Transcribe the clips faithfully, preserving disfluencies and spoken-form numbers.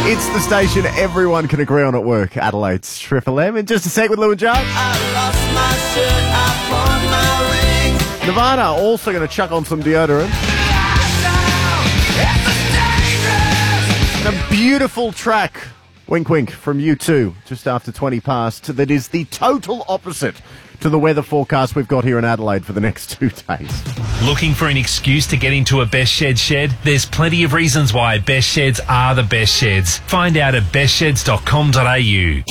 It's the station everyone can agree on at work, Adelaide's Triple M. In just a sec with Lou and Judge. I lost my shirt, I pawned my ring. Nirvana also going to chuck on some deodorant. And a beautiful track, wink wink, from U two, just after twenty past, that is the total opposite to the weather forecast we've got here in Adelaide for the next two days. Looking for an excuse to get into a Best Shed shed? There's plenty of reasons why Best Sheds are the best sheds. Find out at best sheds dot com dot a u.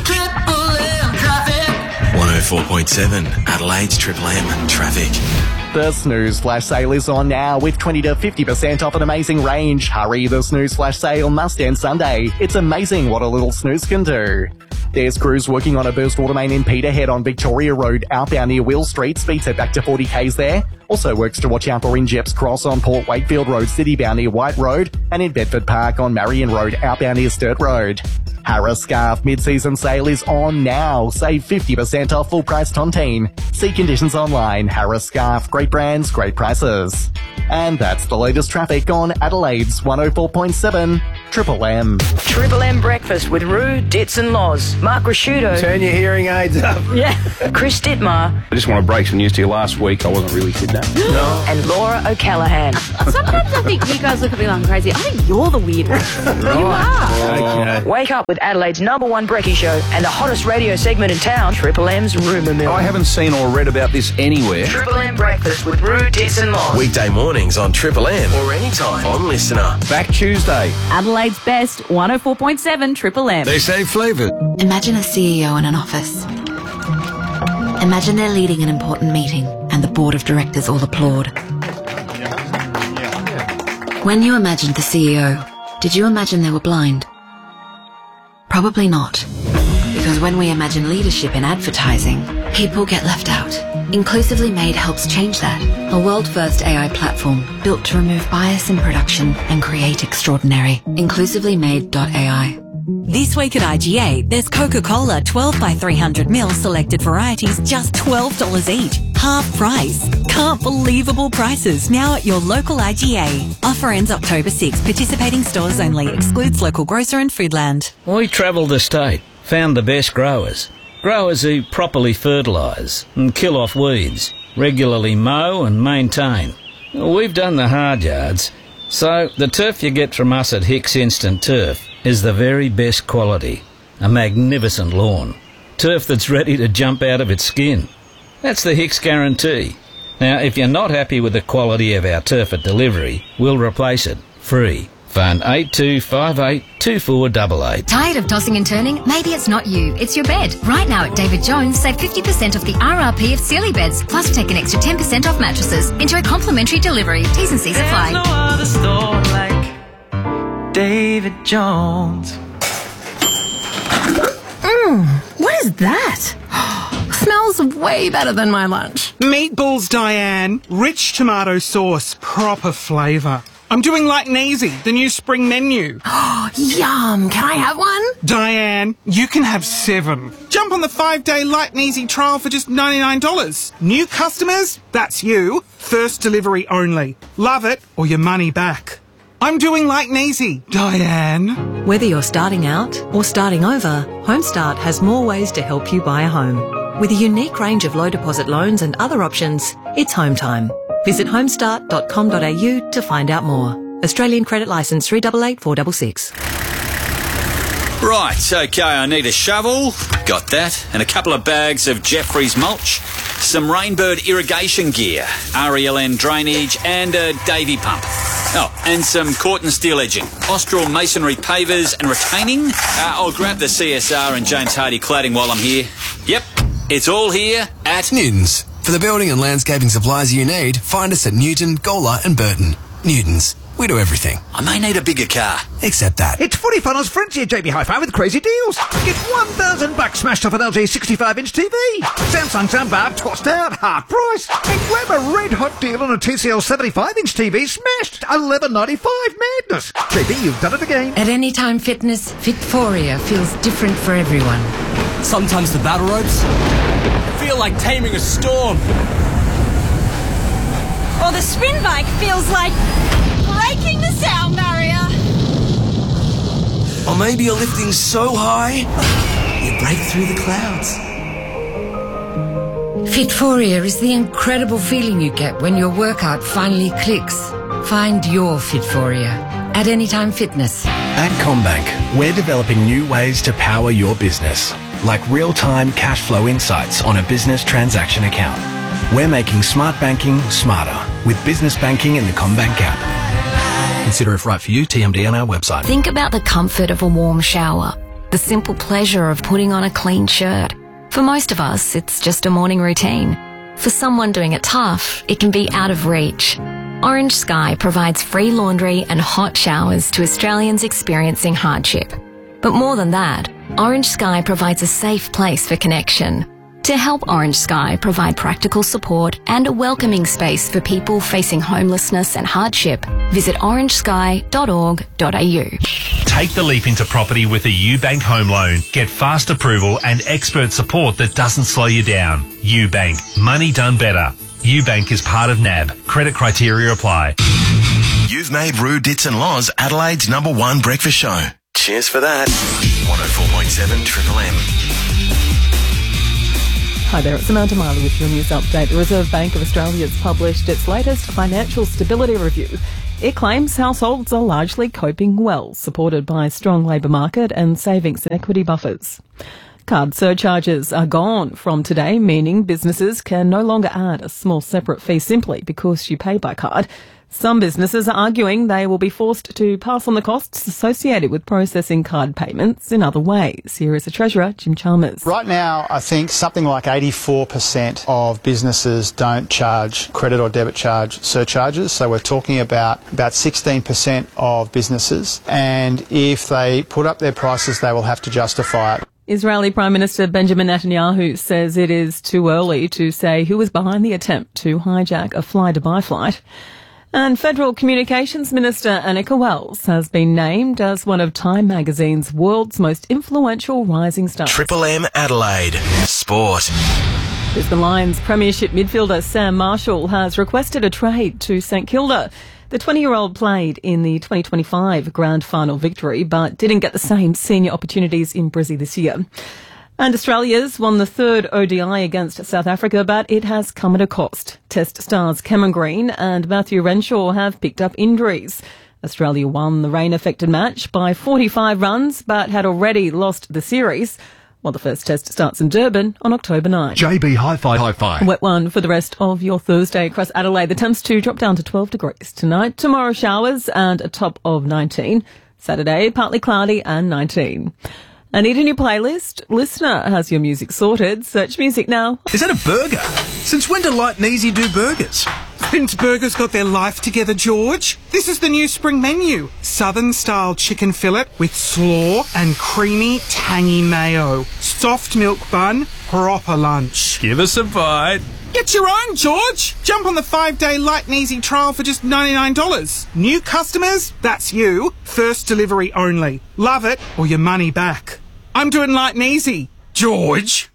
one oh four point seven, Adelaide's Triple M traffic. The Snooze Flash Sale is on now with twenty to fifty percent off an amazing range. Hurry, the Snooze Flash Sale must end Sunday. It's amazing what a little snooze can do. There's crews working on a burst water main in Peterhead on Victoria Road, outbound near Will Street. Speed set back to forty k's there. Also works to watch out for in Jeps Cross on Port Wakefield Road, citybound near White Road, and in Bedford Park on Marion Road, outbound near Sturt Road. Harris Scarf mid-season sale is on now. Save fifty percent off full price tontine. See conditions online. Harris Scarf, great brands, great prices. And that's the latest traffic on Adelaide's one oh four point seven Triple M. Triple M breakfast with Roo, Ditz and Loz. Mark Rasciuto. Turn your hearing aids up. Yeah. Chris Dittmar. I just want to break some news to you. Last week I wasn't really kidnapped. No. And Laura O'Callaghan. Sometimes I think you guys look a bit like crazy. I think you're the weird one. You are. Okay. Wake up with Adelaide's number one brekkie show and the hottest radio segment in town, Triple M's Rumour Mill. I haven't seen or read about this anywhere. Triple M breakfast with Roo, Ditz and Loz. Weekday mornings on Triple M or anytime on Listener. Back Tuesday. Adelaide's best, one oh four point seven Triple M. They say flavour. Imagine a C E O in an office. Imagine they're leading an important meeting and the board of directors all applaud. When you imagined the C E O, did you imagine they were blind? Probably not. Because when we imagine leadership in advertising, people get left out. Inclusively Made helps change that. A world-first A I platform built to remove bias in production and create extraordinary. inclusively made dot A I. This week at I G A, there's Coca-Cola twelve by three hundred mil selected varieties, just twelve dollars each. Half price. Can't believable prices now at your local I G A. Offer ends October sixth. Participating stores only. Excludes local grocer and Foodland. We travelled the state, found the best growers. Growers who properly fertilise and kill off weeds, regularly mow and maintain. We've done the hard yards, so the turf you get from us at Hicks Instant Turf is the very best quality. A magnificent lawn. Turf that's ready to jump out of its skin. That's the Hicks guarantee. Now, if you're not happy with the quality of our turf at delivery, we'll replace it, free. Phone eight two five eight two four eight eight. Tired of tossing and turning? Maybe it's not you, it's your bed. Right now at David Jones, save fifty percent off the R R P of Sealy beds, plus take an extra ten percent off mattresses. Enjoy complimentary delivery. T's and C's apply. There's no other store like David Jones. Mmm, what is that? Smells way better than my lunch. Meatballs, Diane. Rich tomato sauce. Proper flavour. I'm doing Light and Easy, the new spring menu. Yum! Can I have one? Diane, you can have seven. Jump on the five-day Light and Easy trial for just ninety-nine dollars. New customers? That's you. First delivery only. Love it or your money back. I'm doing Light and Easy, Diane. Whether you're starting out or starting over, HomeStart has more ways to help you buy a home. With a unique range of low deposit loans and other options, it's home time. Visit homestart dot com dot a u to find out more. Australian Credit Licence three eight eight four six six. Right, okay, I need a shovel, got that, and a couple of bags of Jeffrey's mulch, some Rainbird irrigation gear, R E L N drainage, and a Davy pump. Oh, and some Corton steel edging, Austral masonry pavers and retaining. Uh, I'll grab the C S R and James Hardy cladding while I'm here. Yep, it's all here at Newton's. For the building and landscaping supplies you need, find us at Newton, Gawler and Burton. Newton's. We do everything. I may need a bigger car. Except that. It's Footy Funnels Frenzy at J B Hi-Fi with crazy deals. Get one thousand bucks smashed off an L G sixty-five inch T V. Samsung soundbar tossed out, half price. And grab a red hot deal on a T C L seventy-five inch T V smashed. eleven ninety-five madness. J B, you've done it again. At Anytime Fitness, Fitforia feels different for everyone. Sometimes the battle ropes feel like taming a storm. Or the spin bike feels like breaking the sound barrier. Or maybe you're lifting so high, you break through the clouds. Fitforia is the incredible feeling you get when your workout finally clicks. Find your Fitforia at Anytime Fitness. At CommBank, we're developing new ways to power your business, like real-time cash flow insights on a business transaction account. We're making smart banking smarter with business banking in the CommBank app. Consider if right for you, T M D on our website. Think about the comfort of a warm shower, the simple pleasure of putting on a clean shirt. For most of us, it's just a morning routine. For someone doing it tough, it can be out of reach. Orange Sky provides free laundry and hot showers to Australians experiencing hardship. But more than that, Orange Sky provides a safe place for connection. To help Orange Sky provide practical support and a welcoming space for people facing homelessness and hardship, visit orange sky dot org dot a u. Take the leap into property with a UBank home loan. Get fast approval and expert support that doesn't slow you down. UBank. Money done better. UBank is part of N A B. Credit criteria apply. You've made Roo Dits and Laws Adelaide's number one breakfast show. Cheers for that. one oh four point seven Triple M. Hi there, it's Samantha Marley with your news update. The Reserve Bank of Australia has published its latest financial stability review. It claims households are largely coping well, supported by a strong labour market and savings and equity buffers. Card surcharges are gone from today, meaning businesses can no longer add a small separate fee simply because you pay by card. Some businesses are arguing they will be forced to pass on the costs associated with processing card payments in other ways. Here is the Treasurer, Jim Chalmers. Right now, I think something like eighty-four percent of businesses don't charge credit or debit charge surcharges. So we're talking about about sixteen percent of businesses. And if they put up their prices, they will have to justify it. Israeli Prime Minister Benjamin Netanyahu says it is too early to say who was behind the attempt to hijack a fly-Dubai flight. And Federal Communications Minister Annika Wells has been named as one of Time magazine's world's most influential rising stars. Triple M Adelaide. Sport. Brisbane Lions Premiership midfielder Sam Marshall has requested a trade to St Kilda. The twenty-year-old played in the twenty twenty-five grand final victory, but didn't get the same senior opportunities in Brizzy this year. And Australia's won the third O D I against South Africa, but it has come at a cost. Test stars Cameron Green and Matthew Renshaw have picked up injuries. Australia won the rain-affected match by forty-five runs, but had already lost the series. While the first test starts in Durban on October ninth. J B Hi-Fi Hi-Fi. A wet one for the rest of your Thursday across Adelaide. The temps to drop down to twelve degrees tonight. Tomorrow showers and a top of nineteen. Saturday partly cloudy and nineteen. I need a new playlist? Listener has your music sorted. Search music now. Is that a burger? Since when do Light and Easy do burgers? Since burgers got their life together, George. This is the new spring menu. Southern-style chicken fillet with slaw and creamy, tangy mayo. Soft milk bun, proper lunch. Give us a bite. Get your own, George. Jump on the five-day Light and Easy trial for just ninety-nine dollars. New customers? That's you. First delivery only. Love it or your money back. I'm doing Light and Easy. George.